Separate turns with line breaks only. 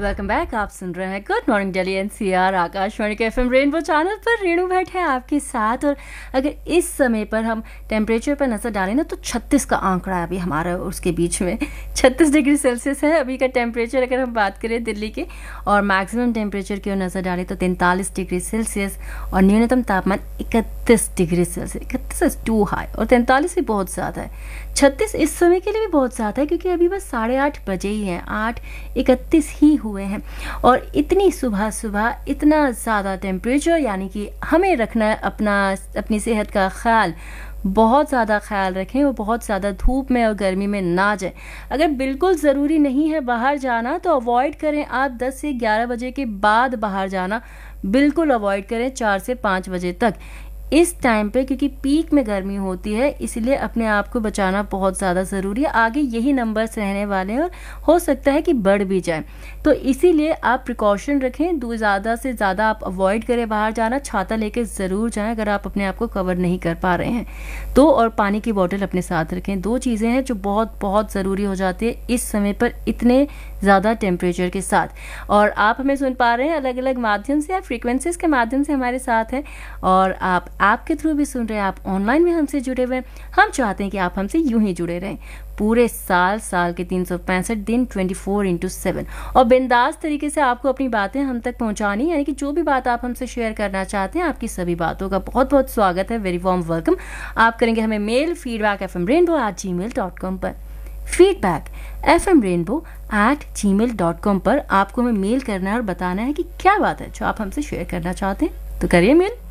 Welcome back. आप सुन रहे हैं good morning Delhi NCR Akashvani के एफएम रेनबो चैनल पर। रेणु भट्ट है आपके साथ। और अगर इस समय पर हम टेम्परेचर पर नज़र डालें ना तो 36 का आंकड़ा है अभी हमारा उसके बीच में। 36 डिग्री सेल्सियस है अभी का टेम्परेचर अगर हम बात करें दिल्ली के। और मैक्सिमम टेम्परेचर की ओर नज़र डालें तो 43 डिग्री सेल्सियस और न्यूनतम तापमान 31 degree Celsius. 31 is to high और 43 भी बहुत ज़्यादा है। 36 इस समय के लिए भी बहुत ज़्यादा है क्योंकि अभी बस 8:30 बजे ही हैं, 8:31 ही हुए हैं। और इतनी सुबह सुबह इतना ज़्यादा टेम्परेचर, यानी कि हमें रखना है अपनी सेहत का ख्याल, बहुत ज़्यादा ख्याल रखें और बहुत ज़्यादा धूप में और गर्मी में ना जाए। अगर बिल्कुल ज़रूरी नहीं है बाहर जाना तो अवॉइड करें। आप 10 से 11 बजे के बाद बाहर जाना बिल्कुल अवॉइड करें, 4 से 5 बजे तक इस टाइम पे, क्योंकि पीक में गर्मी होती है। इसलिए अपने आप को बचाना बहुत ज़्यादा ज़रूरी है। आगे यही नंबर्स रहने वाले हैं और हो सकता है कि बढ़ भी जाए, तो इसीलिए आप प्रिकॉशन रखें। ज़्यादा से ज़्यादा आप अवॉइड करें बाहर जाना। छाता लेके ज़रूर जाएं अगर आप अपने आप को कवर नहीं कर पा रहे हैं तो। और पानी की बोतल अपने साथ रखें। 2 चीज़ें हैं जो बहुत बहुत ज़रूरी हो जाती है इस समय पर इतने ज़्यादा टेम्परेचर के साथ। और आप हमें सुन पा रहे हैं अलग अलग माध्यम से या फ्रीक्वेंसीज के माध्यम से हमारे साथ हैं, और आप ऐप के थ्रू भी सुन रहे हैं, आप ऑनलाइन भी हमसे जुड़े हुए हैं। हम चाहते हैं कि आप हमसे यूं ही जुड़े रहें पूरे साल के 365 दिन 24/7 और बिंदास तरीके से आपको अपनी बातें हम तक पहुंचानी, यानी कि जो भी बात आप हमसे शेयर करना चाहते हैं, आपकी सभी बातों का बहुत बहुत स्वागत है। Very warm welcome. आप करेंगे हमें मेल feedback@fmrainbow@gmail.com पर। feedback@fmrainbow@gmail.com पर आपको हमें मेल करना है और बताना है कि क्या बात है जो आप हमसे शेयर करना चाहते हैं। तो करिए मेल।